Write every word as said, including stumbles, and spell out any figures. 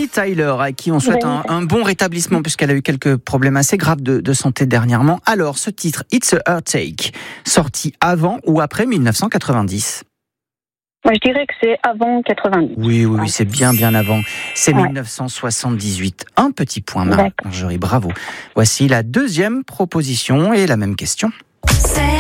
Bonnie Tyler, à qui on souhaite un, un bon rétablissement puisqu'elle a eu quelques problèmes assez graves de, de santé dernièrement. Alors, ce titre, It's a Heartache, sorti avant ou après dix-neuf cent quatre-vingt-dix? Moi, je dirais que c'est avant quatre-vingt-dix. Oui, oui, oui, c'est bien, bien avant. C'est Ouais. dix-neuf cent soixante-dix-huit. Un petit point, Marjorie, bravo. Voici la deuxième proposition et la même question. C'est